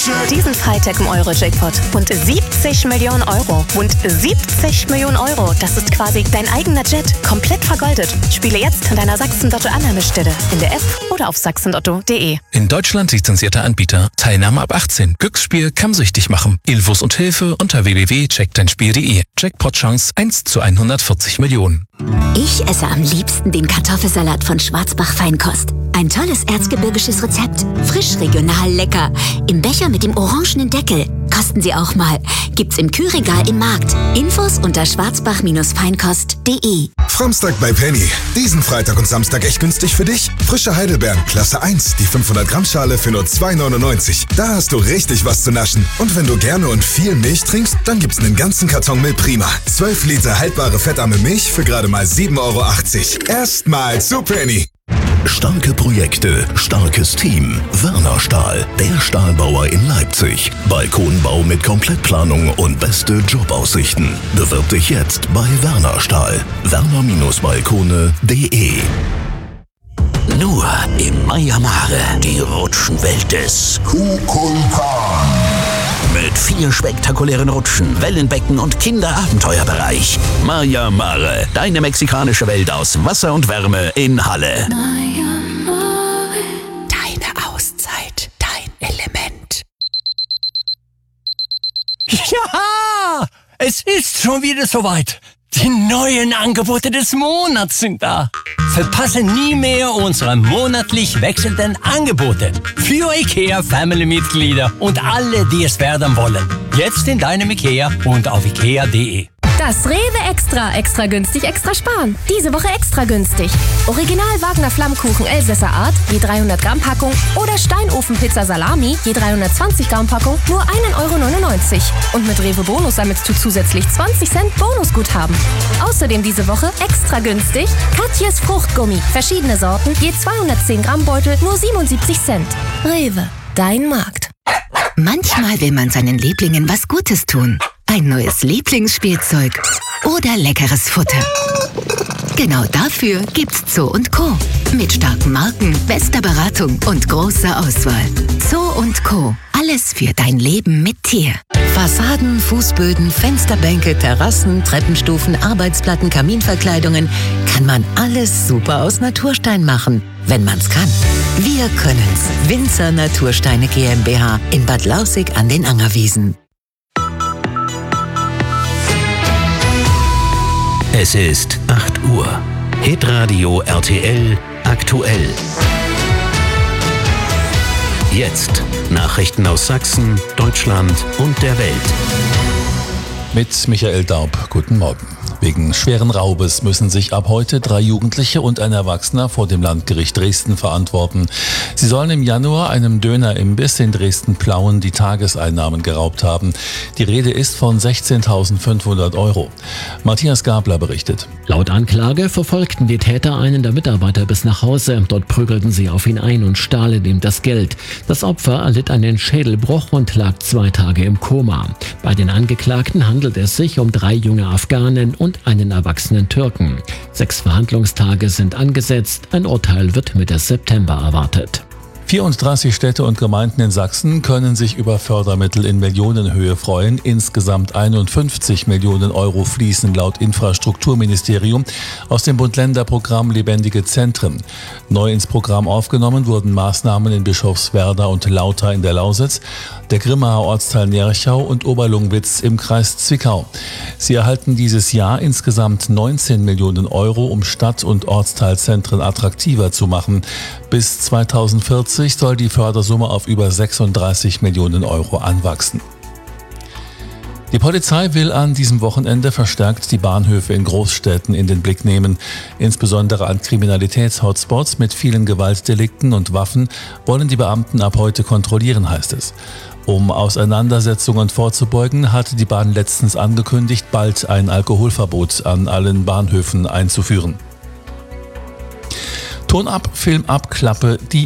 Diesen Freitag im Euro-Jackpot. Rund 70 Millionen Euro. Rund 70 Millionen Euro. Das ist quasi dein eigener Jet. Komplett vergoldet. Spiele jetzt in deiner Sachsen-Lotto-Annahmestelle. In der App oder auf sachsenlotto.de. In Deutschland lizenzierter Anbieter. Teilnahme ab 18. Glücksspiel kann süchtig machen. Infos und Hilfe unter www.checkdeinspiel.de. Jackpot-Chance 1 zu 140 Millionen. Ich esse am liebsten den Kartoffelsalat von Schwarzbach Feinkost. Ein tolles erzgebirgisches Rezept. Frisch, regional, lecker. Im Becher mit dem orangenen Deckel. Kosten Sie auch mal. Gibt's im Kühlregal im Markt. Infos unter schwarzbach-feinkost.de. Framstag bei Penny. Diesen Freitag und Samstag echt günstig für dich. Frische Heidelbeeren, Klasse 1, die 500 Gramm Schale für nur 2,99. Da hast du richtig was zu naschen. Und wenn du gerne und viel Milch trinkst, dann gibt's einen ganzen Karton Milch Prima. 12 Liter haltbare fettarme Milch für gerade mal 7,80 Euro. Erstmal zu Penny. Starke Projekte, starkes Team. Werner Stahl, der Stahlbauer in Leipzig. Balkonbau mit Komplettplanung und beste Jobaussichten. Bewirb dich jetzt bei Werner Stahl. werner-balkone.de. Nur im Maya Mare, die Rutschenwelt des Kukulkan. Mit 4 spektakulären Rutschen, Wellenbecken und Kinderabenteuerbereich. Maya Mare, deine mexikanische Welt aus Wasser und Wärme in Halle. Maya Mare. Deine Auszeit, dein Element. Ja, es ist schon wieder soweit. Die neuen Angebote des Monats sind da. Verpasse nie mehr unsere monatlich wechselnden Angebote für IKEA-Family-Mitglieder und alle, die es werden wollen. Jetzt in deinem IKEA und auf ikea.de. Das Rewe Extra günstig, extra sparen. Diese Woche extra günstig. Original Wagner Flammkuchen Elsässer Art, je 300 Gramm Packung oder Steinofenpizza Salami, je 320 Gramm Packung, nur 1,99 Euro. Und mit Rewe Bonus sammelst du zusätzlich 20 Cent Bonusguthaben. Außerdem diese Woche extra günstig Katjes Fruchtgummi. Verschiedene Sorten, je 210 Gramm Beutel, nur 77 Cent. Rewe, dein Markt. Manchmal will man seinen Lieblingen was Gutes tun. Ein neues Lieblingsspielzeug oder leckeres Futter. Genau dafür gibt's Zoo & Co. Mit starken Marken, bester Beratung und großer Auswahl. Zoo & Co. Alles für dein Leben mit Tier. Fassaden, Fußböden, Fensterbänke, Terrassen, Treppenstufen, Arbeitsplatten, Kaminverkleidungen. Kann man alles super aus Naturstein machen, wenn man's kann. Wir können's. Winzer Natursteine GmbH in Bad Lausick an den Angerwiesen. Es ist 8 Uhr. Hitradio RTL aktuell. Jetzt Nachrichten aus Sachsen, Deutschland und der Welt. Mit Michael Daub, guten Morgen. Wegen schweren Raubes müssen sich ab heute 3 Jugendliche und ein Erwachsener vor dem Landgericht Dresden verantworten. Sie sollen im Januar einem Dönerimbiss in Dresden-Plauen die Tageseinnahmen geraubt haben. Die Rede ist von 16.500 Euro. Matthias Gabler berichtet. Laut Anklage verfolgten die Täter einen der Mitarbeiter bis nach Hause. Dort prügelten sie auf ihn ein und stahlen ihm das Geld. Das Opfer erlitt einen Schädelbruch und lag 2 Tage im Koma. Bei den Angeklagten handelt es sich um 3 junge Afghanen und einen erwachsenen Türken. 6 Verhandlungstage sind angesetzt. Ein Urteil wird Mitte September erwartet. 34 Städte und Gemeinden in Sachsen können sich über Fördermittel in Millionenhöhe freuen. Insgesamt 51 Millionen Euro fließen laut Infrastrukturministerium aus dem Bund-Länder-Programm Lebendige Zentren. Neu ins Programm aufgenommen wurden Maßnahmen in Bischofswerda und Lauter in der Lausitz, der Grimmaer Ortsteil Nerchau und Oberlungwitz im Kreis Zwickau. Sie erhalten dieses Jahr insgesamt 19 Millionen Euro, um Stadt- und Ortsteilzentren attraktiver zu machen. Bis 2040 soll die Fördersumme auf über 36 Millionen Euro anwachsen. Die Polizei will an diesem Wochenende verstärkt die Bahnhöfe in Großstädten in den Blick nehmen. Insbesondere an Kriminalitäts-Hotspots mit vielen Gewaltdelikten und Waffen wollen die Beamten ab heute kontrollieren, heißt es. Um Auseinandersetzungen vorzubeugen, hatte die Bahn letztens angekündigt, bald ein Alkoholverbot an allen Bahnhöfen einzuführen. Ton ab, Film ab, Klappe, die